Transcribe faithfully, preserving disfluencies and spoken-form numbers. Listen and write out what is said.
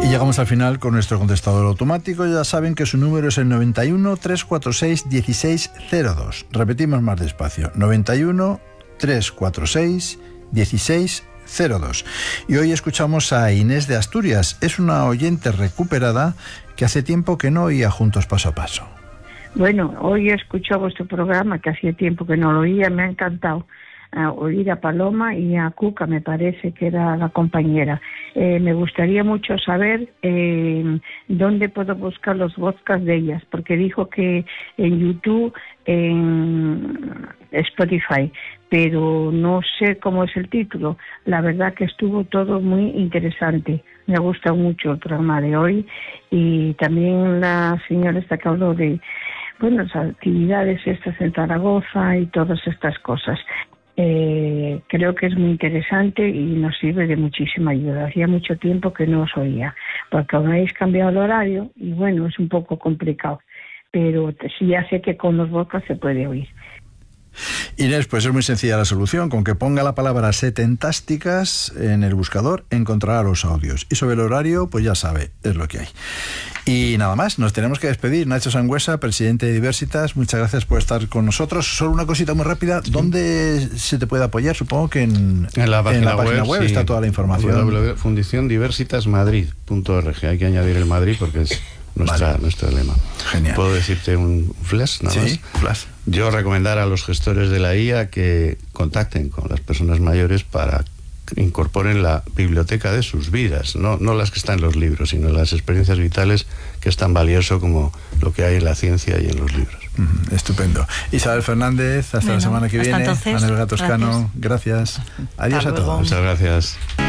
llegamos al final con nuestro contestador automático. Ya saben que su número es el noventa y uno, trescientos cuarenta y seis, dieciséis cero dos. Repetimos más despacio. noventa y uno, trescientos cuarenta y seis, dieciséis cero dos. Y hoy escuchamos a Inés de Asturias. Es una oyente recuperada que hace tiempo que no oía Juntos Paso a Paso. Bueno, hoy he escuchado vuestro programa, que hacía tiempo que no lo oía. Me ha encantado uh, oír a Paloma y a Cuca, me parece que era la compañera. Eh, me gustaría mucho saber eh, dónde puedo buscar los podcasts de ellas, porque dijo que en YouTube, en Spotify, pero no sé cómo es el título. La verdad que estuvo todo muy interesante. Me gusta mucho el programa de hoy, y también la señora esta que habló de, bueno, las actividades estas en Zaragoza y todas estas cosas. Eh, creo que es muy interesante y nos sirve de muchísima ayuda. Hacía mucho tiempo que no os oía, porque aún habéis cambiado el horario y bueno, es un poco complicado, pero sí, ya sé que con los podcasts se puede oír. Inés, pues es muy sencilla la solución. Con que ponga la palabra setentásticas en el buscador, encontrará los audios. Y sobre el horario, pues ya sabe, es lo que hay. Y nada más, nos tenemos que despedir. Nacho Sangüesa, presidente de Diversitas, muchas gracias por estar con nosotros. Solo una cosita muy rápida, ¿dónde se te puede apoyar? Supongo que en, en la página, en la página web, web sí, está toda la información. w w w punto fundición diversitas madrid punto org. Hay que añadir el Madrid porque es nuestra, vale. nuestro lema. Genial. ¿Puedo decirte un flash? Nada sí, más? flash. Yo recomendar a los gestores de la I A que contacten con las personas mayores para que incorporen la biblioteca de sus vidas, no, no las que están en los libros, sino las experiencias vitales, que es tan valioso como lo que hay en la ciencia y en los libros. Mm, estupendo. Isabel Fernández, hasta bueno, la semana que viene. Entonces, Anel Gatoscano, gracias. gracias. Adiós a todos. Muchas gracias.